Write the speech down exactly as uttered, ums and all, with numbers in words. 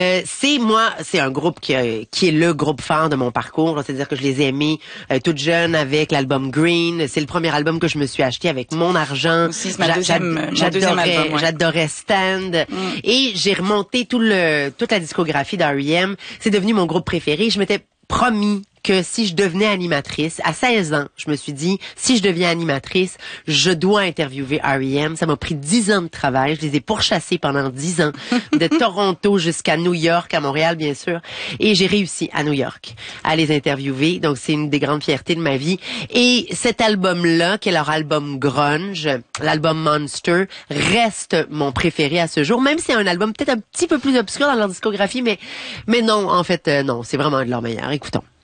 Euh, c'est moi, c'est un groupe qui, a- qui est le groupe phare de mon parcours. C'est-à-dire que je les ai aimés euh, toute jeune avec l'album Green. C'est le premier album que je me suis acheté avec mon argent. Aussi, c'est ma J'a- deuxième- j'a- mon j'adorais, deuxième album, ouais. j'adorais Stand. Mm. Et j'ai remonté tout le toute la discographie d'R E M. C'est devenu mon groupe préféré. Je m'étais promis que si je devenais animatrice, à seize ans, je me suis dit, si je deviens animatrice, je dois interviewer R E M. Ça m'a pris dix ans de travail. Je les ai pourchassés pendant dix ans, de Toronto jusqu'à New York, à Montréal, bien sûr. Et j'ai réussi à New York à les interviewer. Donc, c'est une des grandes fiertés de ma vie. Et cet album-là, qui est leur album grunge, l'album Monster, reste mon préféré à ce jour. Même si c'est un album peut-être un petit peu plus obscur dans leur discographie, mais, mais non, en fait, euh, non, c'est vraiment de leur meilleur. Écoutons.